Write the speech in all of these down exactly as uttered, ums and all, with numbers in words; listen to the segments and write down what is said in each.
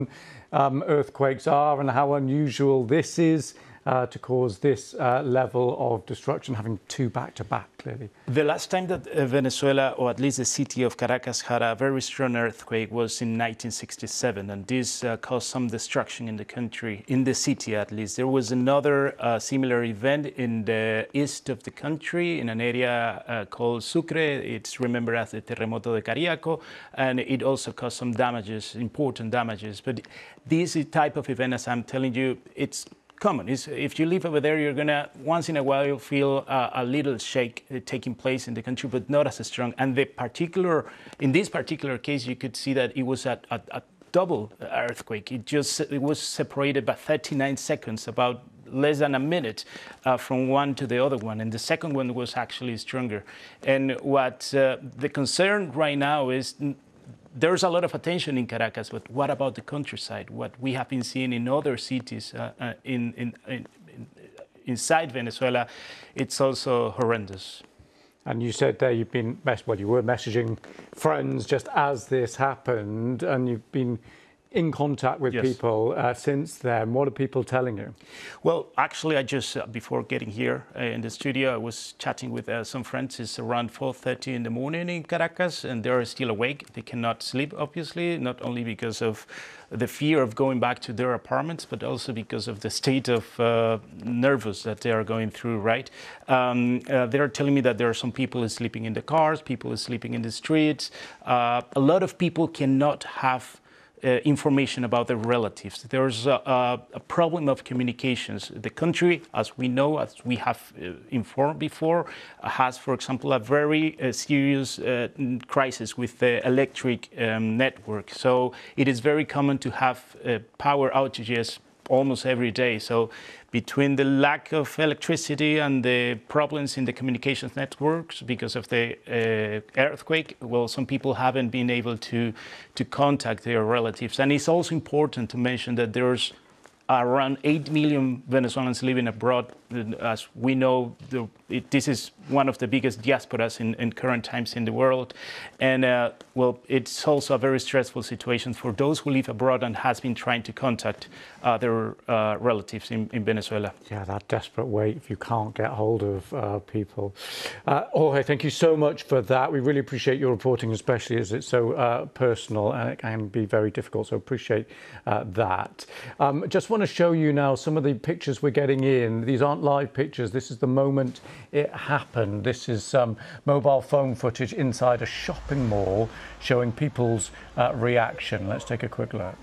Um, earthquakes are and how unusual this is uh, to cause this uh, level of destruction, having two back-to-back, clearly. The last time that uh, Venezuela, or at least the city of Caracas, had a very strong earthquake was in nineteen sixty-seven, and this uh, caused some destruction in the country, in the city at least. There was another uh, similar event in the east of the country, in an area uh, called Sucre. It's remembered as the Terremoto de Cariaco, and it also caused some damages, important damages. But this type of event, as I'm telling you, it's common. It's, if you live over there, you're gonna once in a while feel uh, a little shake uh, taking place in the country, but not as strong. And the particular, in this particular case, you could see that it was a, a, a double earthquake. It just it was separated by thirty-nine seconds, about less than a minute uh, from one to the other one, and the second one was actually stronger. And what uh, the concern right now is, there's a lot of attention in Caracas, but what about the countryside? What we have been seeing in other cities uh, uh, in, in, in, in, inside Venezuela, it's also horrendous. And you said there you've been, well, you were messaging friends just as this happened, and you've been in contact with yes. people uh, since then. What are people telling you? Well, actually, I just, uh, before getting here uh, in the studio, I was chatting with uh, some friends. It's around four thirty in the morning in Caracas, and they're still awake. They cannot sleep, obviously, not only because of the fear of going back to their apartments, but also because of the state of uh, nervous that they are going through, right? Um, uh, they're telling me that there are some people sleeping in the cars, people sleeping in the streets. Uh, a lot of people cannot have Uh, information about their relatives. There's a, a, a problem of communications. The country, as we know, as we have uh, informed before, uh, has, for example, a very uh, serious uh, crisis with the electric um, network. So it is very common to have uh, power outages almost every day. So between the lack of electricity and the problems in the communications networks because of the uh, earthquake, well, some people haven't been able to, to contact their relatives. And it's also important to mention that there's around eight million Venezuelans living abroad. As we know, the, it, this is one of the biggest diasporas in, in current times in the world. And uh, well, it's also a very stressful situation for those who live abroad and has been trying to contact uh, their uh, relatives in, in Venezuela. Yeah, that desperate wait if you can't get hold of uh, people. Uh, Jorge, thank you so much for that. We really appreciate your reporting, especially as it's so uh, personal and it can be very difficult. So appreciate uh, that. Um, just want to show you now some of the pictures we're getting in. These aren't live pictures. This is the moment it happened. This is some um, mobile phone footage inside a shopping mall showing people's uh, reaction. Let's take a quick look.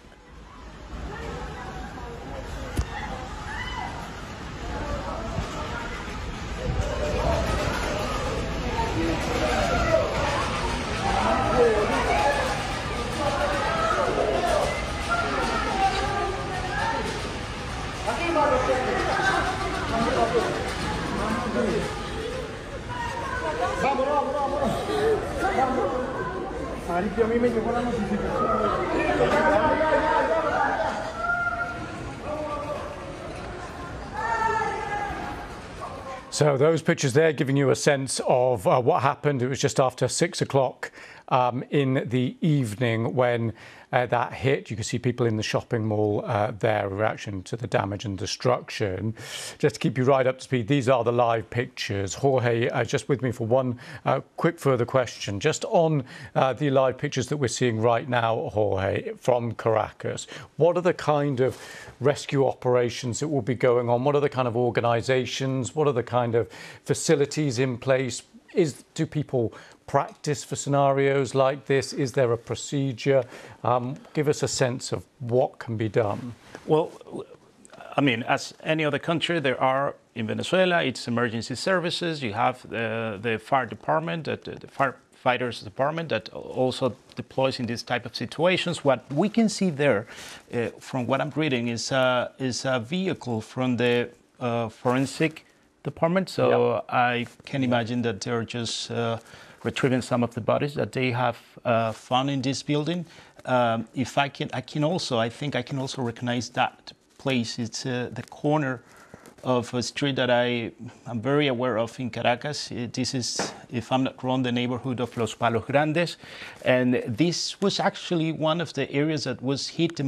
So those pictures there giving you a sense of uh, what happened. It was just after six o'clock um, in the evening when uh, that hit. You can see people in the shopping mall uh, their reaction to the damage and destruction. Just to keep you right up to speed, these are the live pictures. Jorge, uh, just with me for one uh, quick further question. Just on uh, the live pictures that we're seeing right now, Jorge, from Caracas, what are the kind of rescue operations that will be going on? What are the kind of organizations? What are the kind of facilities in place? Is, do people practice for scenarios like this? Is there a procedure? Um, give us a sense of what can be done. Well, I mean, as any other country, there are, in Venezuela, it's emergency services. You have the, the fire department, the, the firefighters department that also deploys in this type of situations. What we can see there, uh, from what I'm reading, is, uh, is a vehicle from the uh, forensic department. So yep. I can imagine that they're just uh, retrieving some of the bodies that they have uh, found in this building. Um, if I can, I can also, I think I can also recognize that place. It's uh, the corner of a street that I am very aware of in Caracas. This is, if I'm not wrong, the neighborhood of Los Palos Grandes. And this was actually one of the areas that was hit